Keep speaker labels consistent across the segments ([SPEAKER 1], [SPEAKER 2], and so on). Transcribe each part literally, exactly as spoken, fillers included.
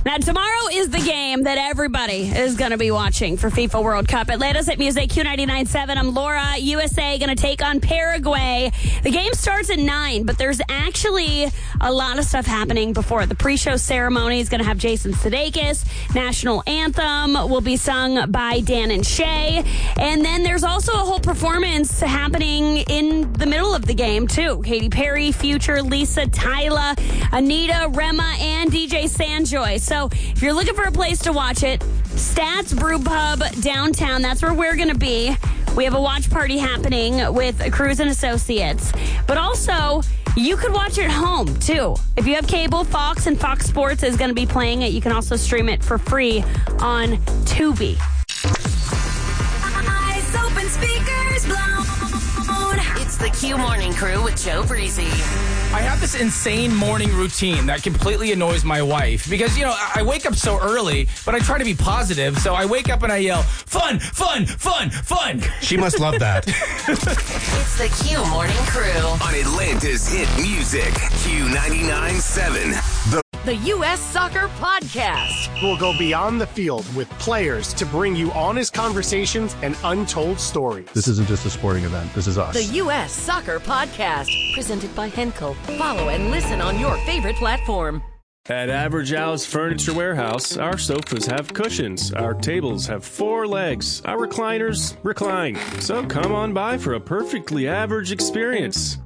[SPEAKER 1] Now, tomorrow is the game that everybody is going to be watching for FIFA World Cup. Atlanta's at Music Q ninety-nine point seven. I'm Laura. U S A going to take on Paraguay. The game starts at nine, but there's actually a lot of stuff happening before. The pre-show ceremony is going to have Jason Sudeikis. National anthem will be sung by Dan and Shay. And then there's also a whole performance happening in the middle of the game, too. Katy Perry, Future, Lisa, Tyla, Anita, Rema, and D J Sanjoy. So if you're looking for a place to watch it, Stats Brew Pub downtown, that's where we're going to be. We have a watch party happening with Cruz and Associates. But also, you could watch it at home, too. If you have cable, Fox and Fox Sports is going to be playing it. You can also stream it for free on Tubi.
[SPEAKER 2] Eyes open, speakers blown.
[SPEAKER 3] It's the Q Morning Crew with Joe Breezy.
[SPEAKER 4] I have this insane morning routine that completely annoys my wife because, you know, I wake up so early, but I try to be positive. So I wake up and I yell, fun, fun, fun, fun.
[SPEAKER 5] She must love that.
[SPEAKER 3] It's the Q Morning Crew
[SPEAKER 6] on Atlanta's hit music, Q ninety-nine point seven. The
[SPEAKER 7] The U S Soccer Podcast.
[SPEAKER 5] We'll go beyond the field with players to bring you honest conversations and untold stories.
[SPEAKER 8] This isn't just a sporting event. This is us.
[SPEAKER 7] The U S Soccer Podcast. Presented by Henkel. Follow and listen on your favorite platform.
[SPEAKER 9] At Average Al's Furniture Warehouse, our sofas have cushions, our tables have four legs, our recliners recline. So come on by for a perfectly average experience.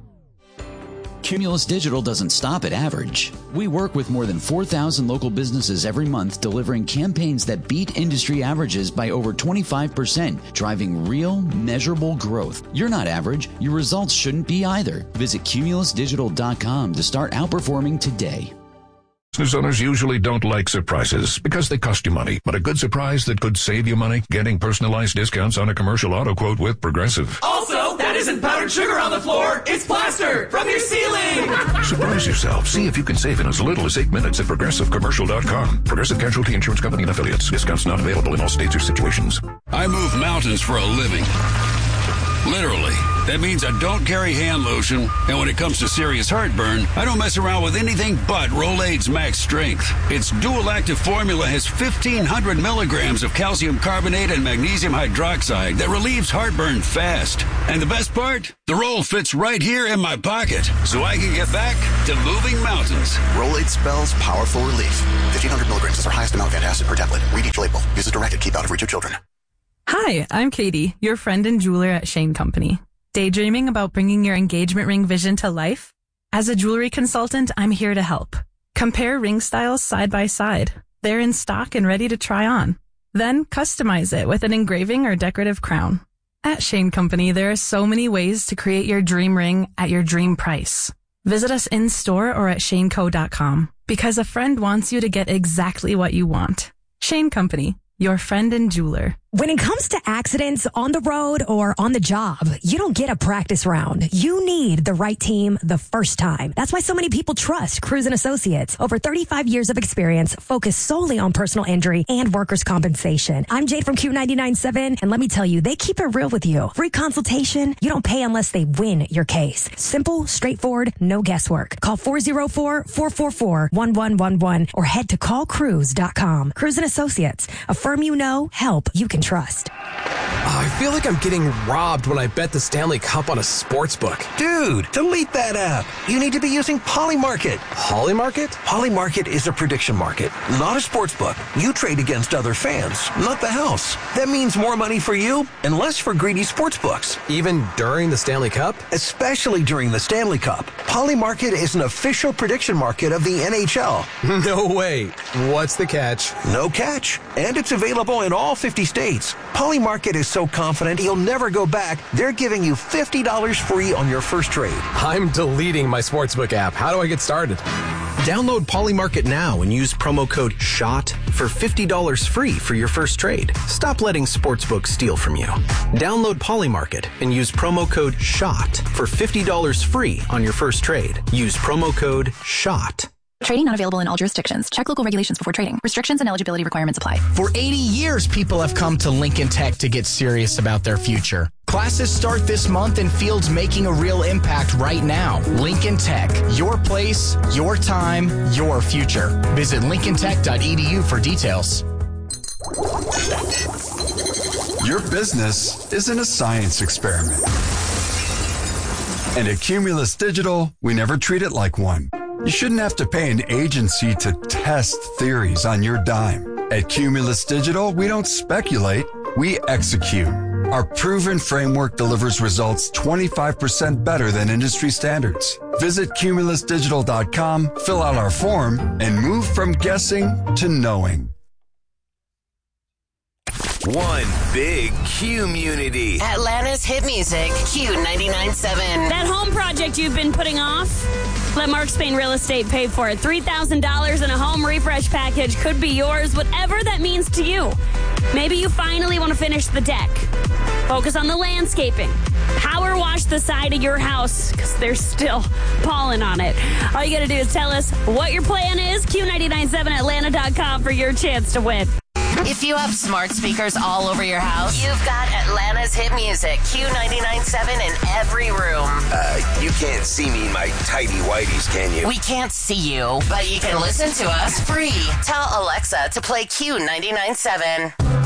[SPEAKER 10] Cumulus Digital doesn't stop at average. We work with more than four thousand local businesses every month, delivering campaigns that beat industry averages by over twenty-five percent, driving real, measurable growth. You're not average. Your results shouldn't be either. Visit cumulus digital dot com to start outperforming today.
[SPEAKER 11] Business owners usually don't like surprises because they cost you money. But a good surprise that could save you money? Getting personalized discounts on a commercial auto quote with Progressive.
[SPEAKER 12] Also, that isn't powdered sugar on the floor. It's plaster from your ceiling.
[SPEAKER 11] Surprise yourself. See if you can save in as little as eight minutes at progressive commercial dot com. Progressive Casualty Insurance Company and Affiliates. Discounts not available in all states or situations.
[SPEAKER 13] I move mountains for a living. Literally. That means I don't carry hand lotion, and when it comes to serious heartburn, I don't mess around with anything but Rolaids Max Strength. Its dual-active formula has fifteen hundred milligrams of calcium carbonate and magnesium hydroxide that relieves heartburn fast. And the best part? The roll fits right here in my pocket, so I can get back to moving mountains.
[SPEAKER 14] Rolaids spells powerful relief. fifteen hundred milligrams is our highest amount of antacid per tablet. Read each label. Use as directed. Keep out of reach of children.
[SPEAKER 15] Hi, I'm Katie, your friend and jeweler at Shane Company. Daydreaming about bringing your engagement ring vision to life? As a jewelry consultant, I'm here to help. Compare ring styles side by side. They're in stock and ready to try on. Then customize it with an engraving or decorative crown. At Shane Company, there are so many ways to create your dream ring at your dream price. Visit us in store or at shane co dot com because a friend wants you to get exactly what you want. Shane Company, your friend and jeweler.
[SPEAKER 16] When it comes to accidents on the road or on the job, you don't get a practice round. You need the right team the first time. That's why so many people trust Cruz and Associates. Over thirty-five years of experience focused solely on personal injury and workers' compensation. I'm Jade from Q ninety-nine point seven, and let me tell you, they keep it real with you. Free consultation. You don't pay unless they win your case. Simple, straightforward, no guesswork. Call four oh four, four four four, one one one one or head to call cruz dot com. Cruz and Associates, a firm you know, help you can trust.
[SPEAKER 17] Oh, I feel like I'm getting robbed when I bet the Stanley Cup on a sports book.
[SPEAKER 18] Dude, delete that app. You need to be using Polymarket.
[SPEAKER 17] Polymarket?
[SPEAKER 18] Polymarket is a prediction market, not a sports book. You trade against other fans, not the house. That means more money for you and less for greedy sports books.
[SPEAKER 17] Even during the Stanley Cup?
[SPEAKER 18] Especially during the Stanley Cup. Polymarket is an official prediction market of the N H L.
[SPEAKER 17] No way. What's the catch?
[SPEAKER 18] No catch. And it's available in all fifty states. Polymarket is so confident you'll never go back, they're giving you fifty dollars free on your first trade.
[SPEAKER 17] I'm deleting my sportsbook app. How do I get started?
[SPEAKER 19] Download Polymarket now and use promo code SHOT for fifty dollars free for your first trade. Stop letting sportsbooks steal from you. Download Polymarket and use promo code SHOT for fifty dollars free on your first trade. Use promo code SHOT.
[SPEAKER 20] Trading not available in all jurisdictions. Check local regulations before trading. Restrictions and eligibility requirements apply.
[SPEAKER 21] For eighty years, people have come to Lincoln Tech to get serious about their future. Classes start this month and Field's making a real impact right now. Lincoln Tech, your place, your time, your future. Visit lincoln tech dot e d u for details.
[SPEAKER 22] Your business isn't a science experiment. And at Cumulus Digital, we never treat it like one. You shouldn't have to pay an agency to test theories on your dime. At Cumulus Digital, we don't speculate, we execute. Our proven framework delivers results twenty-five percent better than industry standards. Visit cumulus digital dot com, fill out our form, and move from guessing to knowing.
[SPEAKER 6] One big Q-munity.
[SPEAKER 3] Atlanta's hit music, Q ninety-nine point seven.
[SPEAKER 1] That home project you've been putting off, let Mark Spain Real Estate pay for it. three thousand dollars in a home refresh package could be yours, whatever that means to you. Maybe you finally want to finish the deck. Focus on the landscaping. Power wash the side of your house because there's still pollen on it. All you got to do is tell us what your plan is. Q nine nine seven atlanta dot com for your chance to win.
[SPEAKER 3] If you have smart speakers all over your house, you've got Atlanta's hit music, Q ninety-nine point seven in every room.
[SPEAKER 6] Uh, you can't see me in my tidy whities, can you?
[SPEAKER 3] We can't see you, but you can listen to us free. Tell Alexa to play Q ninety-nine point seven.